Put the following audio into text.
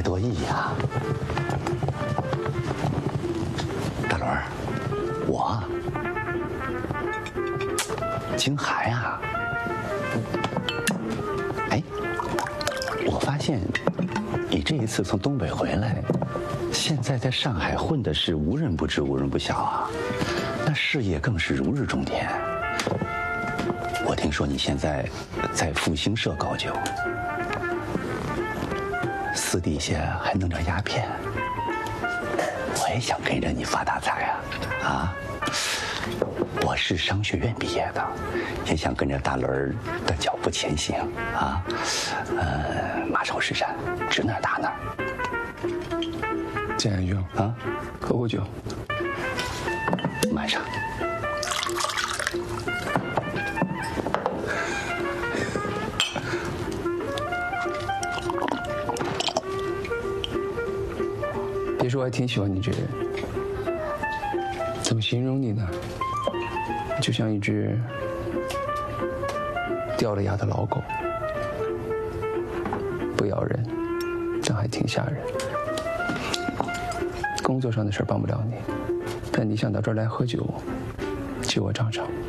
多艺呀！大轮儿，我京韩啊！哎，我发现你这一次从东北回来，现在在上海混的是无人不知无人不晓啊，那事业更是如日中天。我听说你现在在复兴社搞酒，私底下还弄点鸦片，我也想跟着你发大财啊！我是商学院毕业的，也想跟着大轮的脚步前行啊！马首是瞻，指哪打哪。 建安兄啊，喝口酒。 慢上。 别说，我还挺喜欢你这人。怎么形容你呢？就像一只掉了牙的老狗，不咬人，但还挺吓人。工作上的事帮不了你，但你想到这儿来喝酒，借我尝尝。